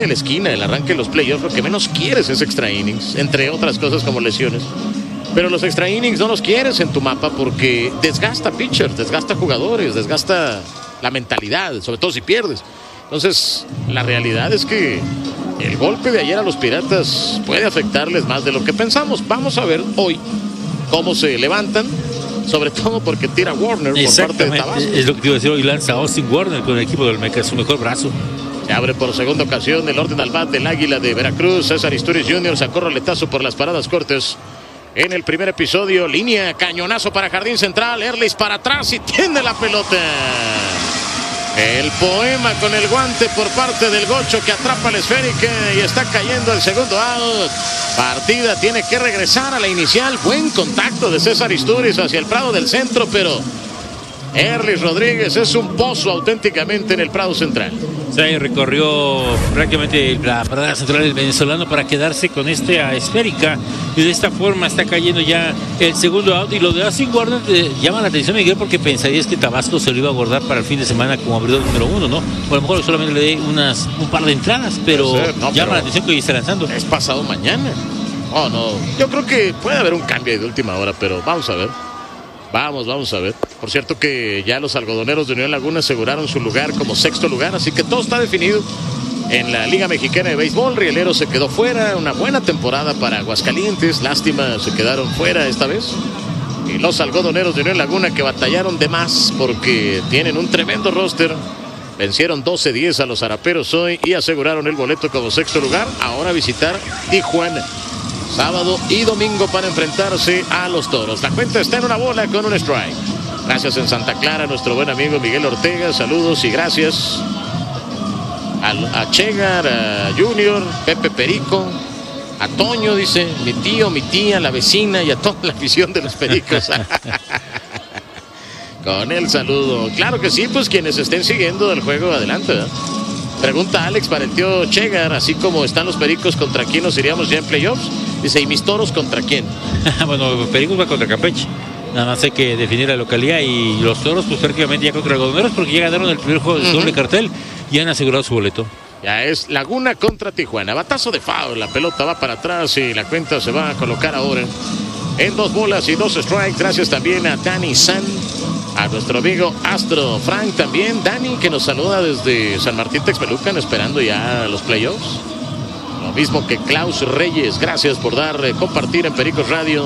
en la esquina, el arranque de los playoffs, lo que menos quieres es extra innings, entre otras cosas como lesiones. Pero los extra innings no los quieres en tu mapa porque desgasta pitchers, desgasta jugadores, desgasta la mentalidad, sobre todo si pierdes. Entonces, la realidad es que el golpe de ayer a los Piratas puede afectarles más de lo que pensamos. Vamos a ver hoy cómo se levantan, sobre todo porque tira Warner por parte de Tabasco. Es lo que te iba a decir, hoy lanza Austin Warner con el equipo del Olmeca, su mejor brazo. Se abre por segunda ocasión el orden al bat del Águila de Veracruz. César Isturiz Jr. sacó roletazo por las paradas cortas en el primer episodio. Línea, cañonazo para jardín central. Erlis para atrás y tiene la pelota. El poema con el guante por parte del Gocho que atrapa la esférica y está cayendo el segundo out. Partida tiene que regresar a la inicial. Buen contacto de César Isturiz hacia el Prado del centro, pero Erlis Rodríguez es un pozo auténticamente en el Prado Central. Sí, recorrió prácticamente la parada central del venezolano para quedarse con esta esférica y de esta forma está cayendo ya el segundo out. Y lo de Austin Warner llama la atención, Miguel, porque pensarías que Tabasco se lo iba a guardar para el fin de semana como abridor número 1, ¿no? O a lo mejor solamente le dé un par de entradas, pero llama la atención que hoy está lanzando. Es pasado mañana. Oh, no. Yo creo que puede haber un cambio de última hora, pero vamos a ver. Vamos a ver. Por cierto que ya los algodoneros de Unión Laguna aseguraron su lugar como sexto lugar, así que todo está definido en la Liga Mexicana de Béisbol. Rielero se quedó fuera, una buena temporada para Aguascalientes, lástima se quedaron fuera esta vez. Y los algodoneros de Unión Laguna que batallaron de más porque tienen un tremendo roster, vencieron 12-10 a los Araperos hoy y aseguraron el boleto como sexto lugar. Ahora visitar Tijuana sábado y domingo para enfrentarse a los Toros. La cuenta está en una bola con un strike. Gracias en Santa Clara a nuestro buen amigo Miguel Ortega. Saludos y gracias a Chegar, a Junior, Pepe Perico, a Toño, dice, mi tío, mi tía, la vecina y a toda la afición de los Pericos. Con el saludo. Claro que sí, pues quienes estén siguiendo el juego, adelante, ¿verdad? Pregunta Alex para el tío Chegar, así como están los Pericos, ¿contra quién nos iríamos ya en playoffs? Dice, ¿y mis Toros contra quién? Bueno, los Pericos va contra Campeche. Nada más hay que definir la localidad y los Toros, pues prácticamente ya contra Algodoneros, porque ya ganaron el primer juego del doble cartel y han asegurado su boleto. Ya es Laguna contra Tijuana. Batazo de foul, la pelota va para atrás y la cuenta se va a colocar ahora en 2 bolas y 2 strikes. Gracias también a Dani San, a nuestro amigo Astro Frank también. Dani que nos saluda desde San Martín Texmelucan, esperando ya los playoffs. Lo mismo que Klaus Reyes, gracias por compartir en Pericos Radio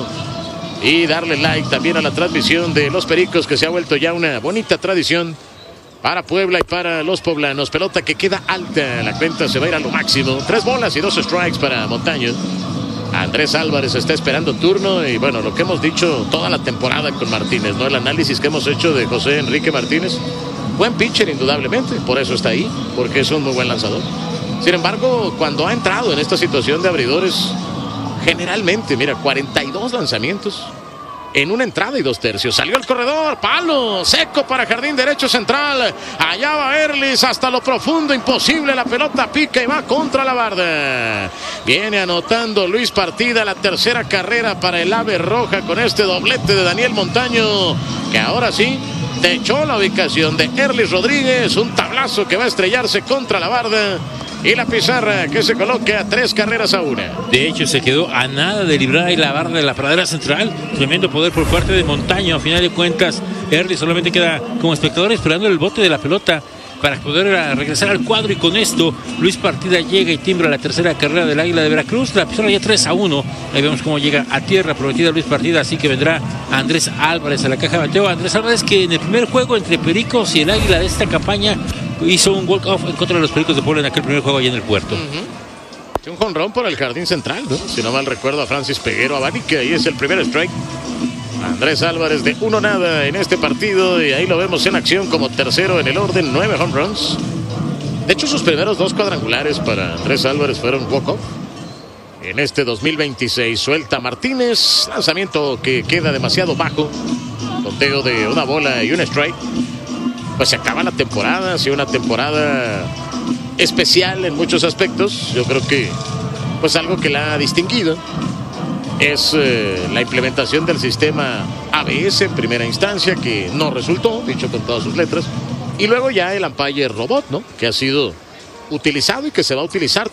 y darle like también a la transmisión de los Pericos, que se ha vuelto ya una bonita tradición para Puebla y para los poblanos. Pelota que queda alta, la cuenta se va a ir a lo máximo. 3 bolas y 2 strikes para Montaño. Andrés Álvarez está esperando turno y bueno, lo que hemos dicho toda la temporada con Martínez, ¿no? El análisis que hemos hecho de José Enrique Martínez. Buen pitcher indudablemente, por eso está ahí, porque es un muy buen lanzador. Sin embargo, cuando ha entrado en esta situación de abridores, generalmente, mira, 42 lanzamientos en una entrada y 2 tercios. Salió el corredor, palo seco para jardín derecho central. Allá va Erlis hasta lo profundo, imposible, la pelota pica y va contra la barda. Viene anotando Luis Partida, la tercera carrera para el Ave Roja con este doblete de Daniel Montaño, que ahora sí techó la ubicación de Erlis Rodríguez. Un tablazo que va a estrellarse contra la barda. Y la pizarra que se coloca 3-1. De hecho, se quedó a nada de librar ahí la barra de la pradera central. Tremendo poder por parte de Montaño. A final de cuentas, Erlis solamente queda como espectador esperando el bote de la pelota para poder regresar al cuadro. Y con esto, Luis Partida llega y timbra la tercera carrera del Águila de Veracruz. La pizarra ya 3-1. Ahí vemos cómo llega a tierra prometida Luis Partida. Así que vendrá Andrés Álvarez a la caja de bateo. Andrés Álvarez, que en el primer juego entre Pericos y el Águila de esta campaña hizo un walk-off en contra de los Pericos de Puebla en aquel primer juego allá en el puerto. Un jonrón por el jardín central, ¿no? Si no mal recuerdo, a Francis Peguero Abani, que ahí es el primer strike. Andrés Álvarez de 1-0 en este partido y ahí lo vemos en acción como tercero en el orden, 9 home runs. De hecho, sus primeros 2 cuadrangulares para Andrés Álvarez fueron walk-off. En este 2026 suelta Martínez, lanzamiento que queda demasiado bajo, conteo de 1 bola y 1 strike. Pues se acaba la temporada, ha sido una temporada especial en muchos aspectos. Yo creo que pues algo que la ha distinguido es la implementación del sistema ABS en primera instancia, que no resultó, dicho con todas sus letras, y luego ya el umpire robot, ¿no? Que ha sido utilizado y que se va a utilizar